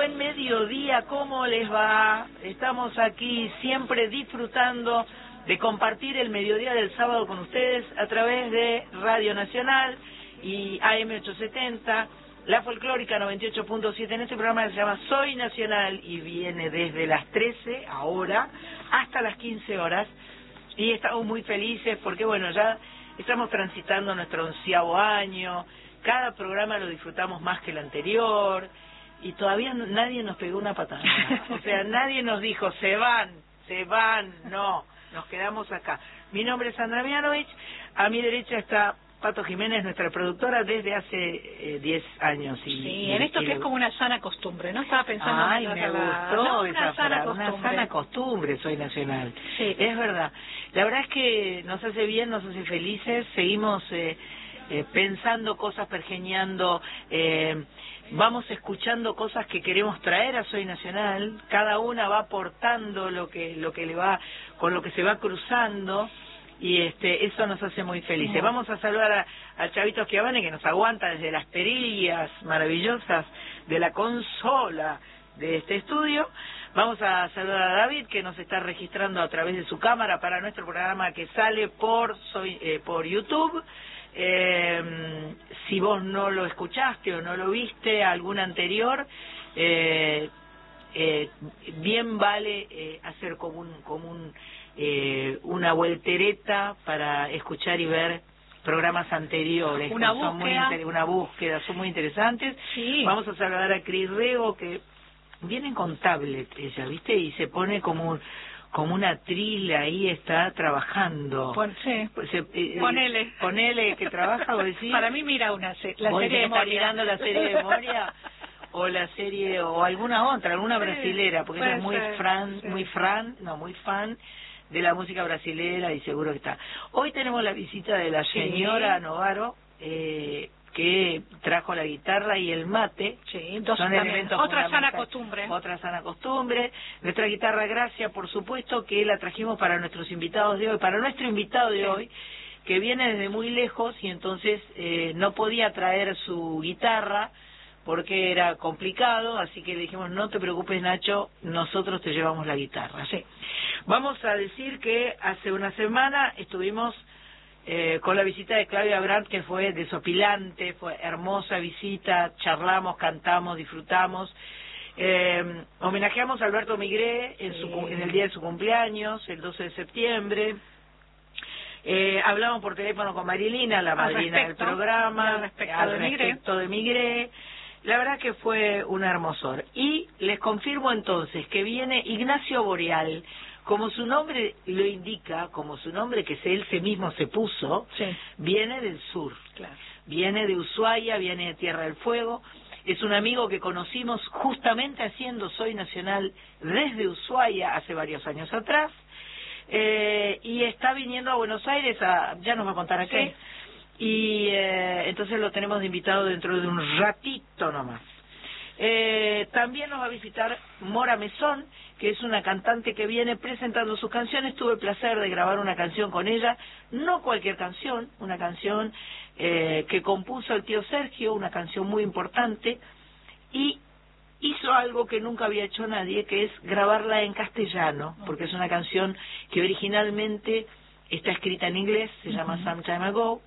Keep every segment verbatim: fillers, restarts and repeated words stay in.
buen mediodía, ¿cómo les va? Estamos aquí siempre disfrutando de compartir el mediodía del sábado con ustedes a través de Radio Nacional y A M ochocientos setenta, La Folclórica noventa y ocho punto siete, en este programa que se llama Soy Nacional y viene desde las trece, ahora, hasta las quince horas. Y estamos muy felices porque, bueno, ya estamos transitando nuestro onceavo año, cada programa lo disfrutamos más que el anterior, y todavía no, nadie nos pegó una patada. O sea, nadie nos dijo, se van, se van, no, nos quedamos acá. Mi nombre es Sandra Mianovich, a mi derecha está Pato Jiménez, nuestra productora desde hace diez eh, años. Y, sí, y, en esto y que lo... es como una sana costumbre, ¿no? Estaba pensando... Ay, en me la... gustó no, esa una sana frase, una sana costumbre, Soy Nacional. Sí. Es verdad. La verdad es que nos hace bien, nos hace felices, seguimos eh, eh, pensando cosas, pergeñando, eh, vamos escuchando cosas que queremos traer a Soy Nacional, cada una va aportando lo que, lo que le va, con lo que se va cruzando. Y este eso nos hace muy felices. No. Vamos a saludar a, a Chavito Schiavone, que nos aguanta desde las perillas maravillosas de la consola de este estudio. Vamos a saludar a David, que nos está registrando a través de su cámara para nuestro programa que sale por soy, eh, por YouTube. Eh, si vos no lo escuchaste o no lo viste, algún anterior, eh, eh, bien vale eh, hacer como un... Como un Eh, una vueltereta para escuchar y ver programas anteriores. Una son búsqueda. Muy una búsqueda, son muy interesantes. Sí. Vamos a saludar a Cris Rego, que viene con tablet ella, ¿viste? Y se pone como un, como una trila ahí, está trabajando. Pon, sí. Se, eh, ponele. Ponele que trabaja, ¿vos decís? Para mí mira una se la ¿Vos serie de está Moria. mirando la serie de Moria? O la serie, o alguna otra, alguna Sí, brasilera, porque ella es muy ser, fran, sí. muy fran, no, muy fan de la música brasilera y seguro que está. Hoy tenemos la visita de la señora sí. Novaro, eh, que trajo la guitarra y el mate. Sí, dos, son también. elementos Otra sana fundamentales. costumbre. Otra sana costumbre. Nuestra guitarra Gracia, por supuesto, que la trajimos para nuestros invitados de hoy, para nuestro invitado de sí. hoy, que viene desde muy lejos y entonces eh, no podía traer su guitarra porque era complicado, así que le dijimos, no te preocupes, Nacho, nosotros te llevamos la guitarra. Sí. Vamos a decir que hace una semana estuvimos eh, con la visita de Claudia Brandt, que fue desopilante, fue hermosa visita, charlamos, cantamos, disfrutamos. Eh, homenajeamos a Alberto Migré en, su, en el día de su cumpleaños, el doce de septiembre. Eh, hablamos por teléfono con Marilina, la madrina del programa, al respecto, al de, respecto Migré. de Migré. La verdad que fue un hermosor. Y les confirmo entonces que viene Ignacio Boreal, como su nombre lo indica, como su nombre que él se mismo se puso, sí. viene del sur. Claro. Viene de Ushuaia, viene de Tierra del Fuego. Es un amigo que conocimos justamente haciendo Soy Nacional desde Ushuaia hace varios años atrás. Eh, y está viniendo a Buenos Aires, a, ya nos va a contar a qué. Sí. Y eh, entonces lo tenemos de invitado dentro de un ratito nomás. Eh, también nos va a visitar Mora Mesón, que es una cantante que viene presentando sus canciones. Tuve el placer de grabar una canción con ella, no cualquier canción, una canción eh, que compuso el tío Sergio, una canción muy importante, y hizo algo que nunca había hecho nadie, que es grabarla en castellano, porque es una canción que originalmente está escrita en inglés, se llama Some Time Ago.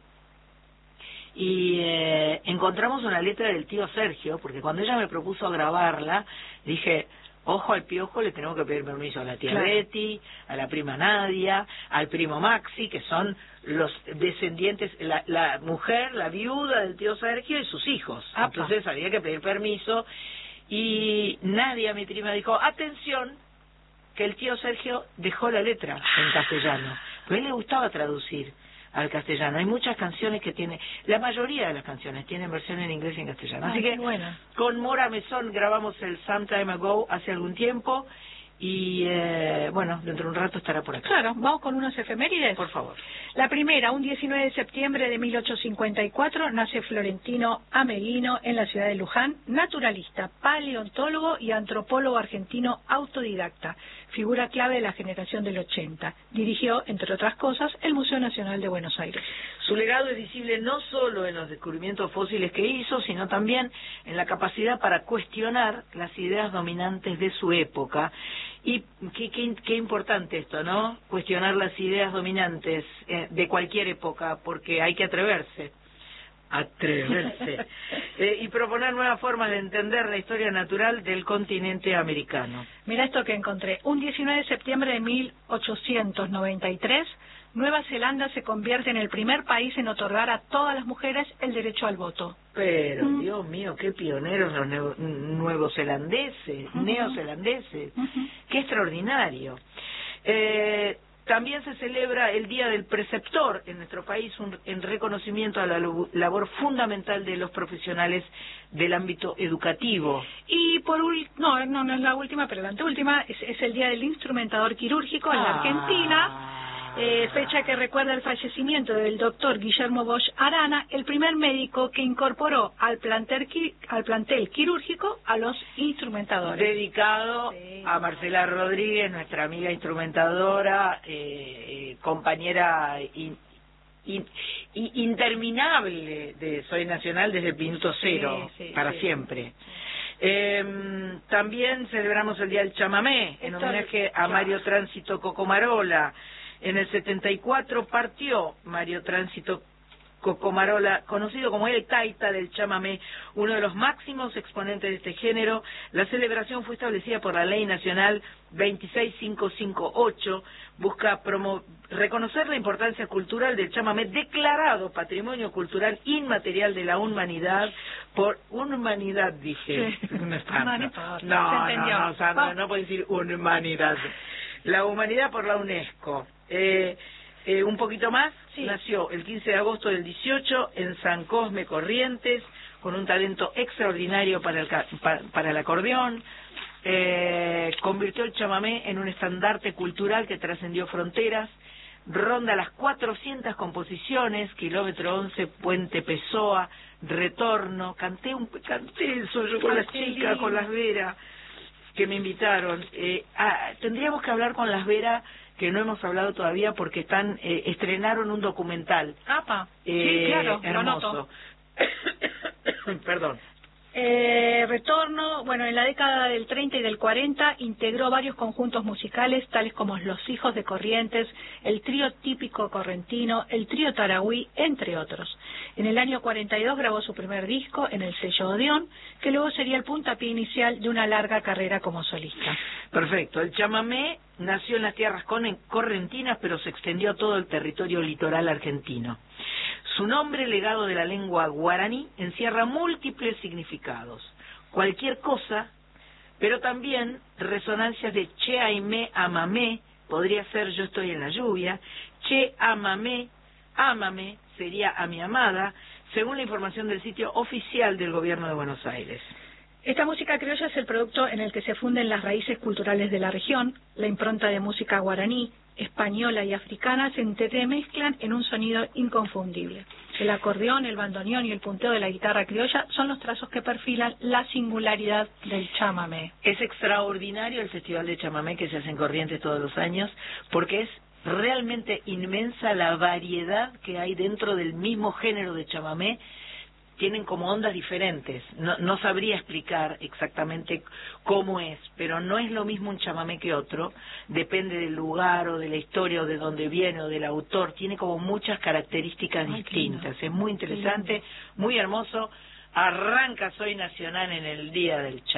Y eh, encontramos una letra del tío Sergio, porque cuando ella me propuso grabarla, dije, ojo al Piojo, le tenemos que pedir permiso a la tía claro. Betty, a la prima Nadia, al primo Maxi, que son los descendientes, la, la mujer, la viuda del tío Sergio y sus hijos. Apa. Entonces había que pedir permiso, y Nadia, mi prima, dijo, atención, que el tío Sergio dejó la letra en castellano, pero a él le gustaba traducir al castellano. Hay muchas canciones que tiene, la mayoría de las canciones tienen versión en inglés y en castellano. Ay, así que bueno. con Mora Mesón grabamos el Some Time Ago hace algún tiempo, y eh, bueno, dentro de un rato estará por acá. Claro, vamos con unas efemérides. Por favor. La primera, un diecinueve de septiembre de mil ochocientos cincuenta y cuatro, nace Florentino Ameghino en la ciudad de Luján, naturalista, paleontólogo y antropólogo argentino autodidacta, figura clave de la generación del ochenta. Dirigió, entre otras cosas, el Museo Nacional de Buenos Aires. Su legado es visible no solo en los descubrimientos fósiles que hizo, sino también en la capacidad para cuestionar las ideas dominantes de su época. Y qué, qué, qué importante esto, ¿no? Cuestionar las ideas dominantes eh, de cualquier época, porque hay que atreverse. Atreverse. eh, y proponer nuevas formas de entender la historia natural del continente americano. Mira esto que encontré. Un diecinueve de septiembre de mil ochocientos noventa y tres, Nueva Zelanda se convierte en el primer país en otorgar a todas las mujeres el derecho al voto. Pero, Mm. Dios mío, qué pioneros los neo- nuevozelandeses, Uh-huh. neozelandeses. Uh-huh. Qué extraordinario. Eh, también se celebra el Día del Preceptor en nuestro país, un, en reconocimiento a la lu- labor fundamental de los profesionales del ámbito educativo. Y por ul- no, no, no es la última, pero la anteúltima, es, es el Día del Instrumentador Quirúrgico en la Argentina. Eh, fecha que recuerda el fallecimiento del doctor Guillermo Bosch Arana, el primer médico que incorporó al plantel, qui- al plantel quirúrgico a los instrumentadores. Dedicado Sí. a Marcela Rodríguez, nuestra amiga instrumentadora, eh, eh, compañera in- in- in- interminable de Soy Nacional desde el minuto cero, Sí, sí, para sí. siempre. Eh, también celebramos el Día del Chamamé, en Esto- homenaje a ya. Mario Tránsito Cocomarola. En el setenta y cuatro partió Mario Tránsito Cocomarola, conocido como el Taita del chamamé, uno de los máximos exponentes de este género. La celebración fue establecida por la Ley Nacional veintiséis mil quinientos cincuenta y ocho, busca promo reconocer la importancia cultural del chamamé, declarado Patrimonio Cultural Inmaterial de la Humanidad por humanidad, dije. Sí. No, es No, tanto. no importa, no, se no, entendió. no, Sandra, Va. no puede decir humanidad. La humanidad por la UNESCO. Eh, eh, un poquito más, Sí. nació el quince de agosto del dieciocho en San Cosme, Corrientes, con un talento extraordinario para el, ca- pa- para el acordeón. Eh, convirtió el chamamé en un estandarte cultural que trascendió fronteras. Ronda las cuatrocientas composiciones, Kilómetro once, Puente Pessoa, Retorno. Canté un canté eso yo con Ay, las qué chicas, lindo. con las Veras, que me invitaron. Eh, ah, tendríamos que hablar con las Veras, que no hemos hablado todavía porque están eh, estrenaron un documental. Apa, Eh, sí, claro, lo hermoso. noto. Perdón. Eh, retorno, bueno, en la década del treinta y del cuarenta integró varios conjuntos musicales tales como Los Hijos de Corrientes, el trío típico correntino, el trío Taragüí, entre otros. En el año cuarenta y dos grabó su primer disco en el sello Odeón, que luego sería el puntapié inicial de una larga carrera como solista. Perfecto. El chamamé nació en las tierras con- correntinas, pero se extendió a todo el territorio litoral argentino. Su nombre, legado de la lengua guaraní, encierra múltiples significados. Cualquier cosa, pero también resonancias de che aimé amamé, podría ser yo estoy en la lluvia, che amamé, ámame, sería a mi amada, según la información del sitio oficial del Gobierno de Buenos Aires. Esta música criolla es el producto en el que se funden las raíces culturales de la región. La impronta de música guaraní, española y africana se entremezclan en un sonido inconfundible. El acordeón, el bandoneón y el punteo de la guitarra criolla son los trazos que perfilan la singularidad del chamamé. Es extraordinario el Festival de Chamamé que se hace en Corrientes todos los años, porque es realmente inmensa la variedad que hay dentro del mismo género de chamamé. Tienen como ondas diferentes. No, no sabría explicar exactamente cómo es, pero no es lo mismo un chamamé que otro. Depende del lugar o de la historia o de dónde viene o del autor. Tiene como muchas características Ay, qué lindo. distintas. Es muy interesante, muy hermoso. Arranca Soy Nacional en el Día del Chamamé.